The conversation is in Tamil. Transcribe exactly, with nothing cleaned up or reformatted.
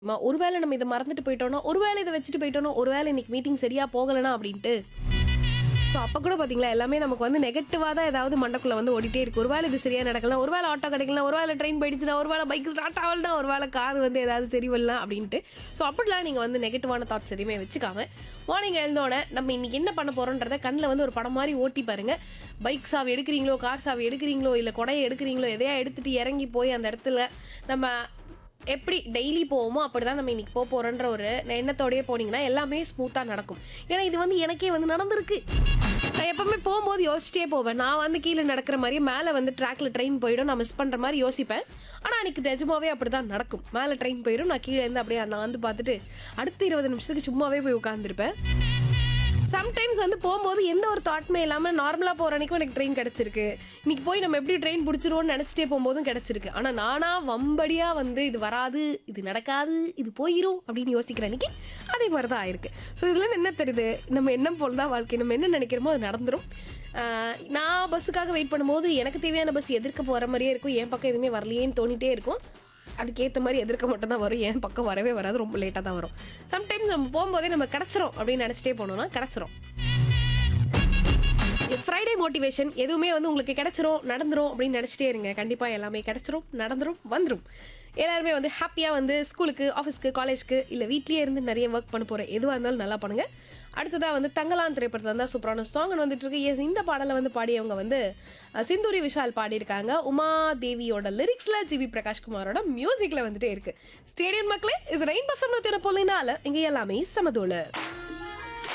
ம ஒருவேளை நம்ம இத மறந்துட்டு போயிட்டோம்னா, ஒருவேளை இத வச்சுட்டு போயிட்டோம்னா, ஒருவேளை இன்னைக்கு மீட்டிங் சரியா போகலனா அப்படின்ட்டு. ஸோ அப்ப கூட பார்த்தீங்களா, எல்லாமே நமக்கு வந்து நெகட்டிவா தான் ஏதாவது மண்டைக்குள்ள வந்து ஓடிட்டே இருக்கு. ஒருவேளை இது சரியா நடக்கலாம், ஒருவேளை ஆட்டோ கிடைக்கலனா, ஒருவேளை ட்ரெயின் போயிடுச்சுனா, ஒருவேளை பைக் ஸ்டார்ட் ஆகலனா, ஒருவேளை கார் வந்து ஏதாவது சரி வரலாம் அப்படின்ட்டு. ஸோ அப்படிலாம் நீங்க வந்து நெகட்டிவான தாட்ஸ் எதுவுமே வச்சுக்காம, மார்னிங் எழுந்தோனே நம்ம இன்னைக்கு என்ன பண்ண போறோம்ன்றத கண்ணுல வந்து ஒரு படம் மாரி ஓட்டி பாருங்க. பைக் சாவி எடுக்கிறீங்களோ, கார் சாவி எடுக்கிறீங்களோ, இல்ல கொடைய எடுக்கிறீங்களோ, எதையா எடுத்துட்டு இறங்கி போய் அந்த இடத்துல நம்ம எப்படி டெய்லி போவோமோ அப்படிதான் நம்ம இன்னைக்கு போக போறோன்ற ஒரு எண்ணத்தோடயே போனீங்கன்னா எல்லாமே ஸ்மூத்தா நடக்கும். ஏன்னா இது வந்து எனக்கே வந்து நடந்திருக்கு. நான் எப்பவுமே போகும்போது யோசிச்சிட்டே போவேன். நான் வந்து கீழே நடக்கிற மாதிரியே மேலே வந்து ட்ராக்ல ட்ரெயின் போயிடும், நான் மிஸ் பண்ற மாதிரி யோசிப்பேன். ஆனா அன்னைக்கு நிஜமாவே அப்படிதான் நடக்கும். மேலே ட்ரெயின் போயிடும், நான் கீழே இருந்து அப்படியே நான் வந்து பார்த்துட்டு அடுத்த இருபது நிமிஷத்துக்கு சும்மாவே போய் உட்காந்துருப்பேன். சம்டைம்ஸ் வந்து போகும்போது எந்த ஒரு தாட்மே இல்லாமல் நார்மலாக போகிற அன்றைக்கும் எனக்கு ட்ரெயின் கிடச்சிருக்கு. இன்னைக்கு போய் நம்ம எப்படி ட்ரெயின் பிடிச்சிருவோம்னு நினச்சிட்டே போகும்போதும் கிடச்சிருக்கு. ஆனால் நானாக வம்படியாக வந்து இது வராது, இது நடக்காது, இது போயிடும் அப்படின்னு யோசிக்கிற அன்றைக்கி அதே மாதிரி தான் ஆயிருக்கு. ஸோ இதில் என்ன தெரியுது, நம்ம எண்ணம் போல் தான் வாழ்க்கை. நம்ம என்ன நினைக்கிறோமோ அது நடந்துடும். நான் பஸ்ஸுக்காக வெயிட் பண்ணும்போது எனக்கு தேவையான பஸ் எதிர்க்க போகிற மாதிரியே இருக்கும், என் பக்கம் எதுவுமே வரலையேன்னு தோணிட்டே இருக்கும். அதுக்கேற்ற மாதிரி எதிர்க்க மட்டும் தான் வரும், என் பக்கம் வரவே வராது, ரொம்ப லேட்டாக தான் வரும். சம்டைம்ஸ் நம்ம போகும்போதே நம்ம கிடச்சிரும் அப்படின்னு நினச்சிட்டே போனோம்னா கிடச்சிரும். எஸ் ஃப்ரைடே மோட்டிவேஷன் எதுவுமே வந்து உங்களுக்கு கிடைச்சிரும் நடந்துரும் அப்படின்னு நினச்சிட்டே இருங்க. கண்டிப்பாக எல்லாமே கிடைச்சிரும், நடந்துரும், வந்துடும். எல்லாருமே வந்து ஹாப்பியாக வந்து ஸ்கூலுக்கு, ஆஃபீஸ்க்கு, காலேஜ்க்கு இல்லை வீட்லேயே இருந்து நிறைய ஒர்க் பண்ண போகிற எதுவாக இருந்தாலும் நல்லா பண்ணுங்கள். அடுத்ததாக வந்து தங்கலான் திரைப்படத்தில் இருந்தால் சூப்பரான சாங் வந்துட்டு இருக்கு. எஸ் இந்த பாடலை வந்து பாடியவங்க வந்து அஹ், சிந்தூரி விஷால் பாடியிருக்காங்க. உமா தேவியோட லிரிக்ஸில் ஜிவி பிரகாஷ்குமாரோட மியூசிக்கில் வந்துட்டே இருக்கு. ஸ்டேடியம் மக்களே, இது ரெயின் பஃபர் நூற்றி போலினால இங்கே எல்லாமே சமதோல.